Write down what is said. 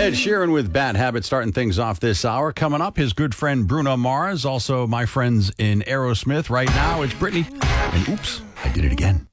Ed Sheeran with Bad Habit starting things off this hour. Coming up, his good friend Bruno Mars, also my friends in Aerosmith. Right now, it's Britney. And oops, I did it again.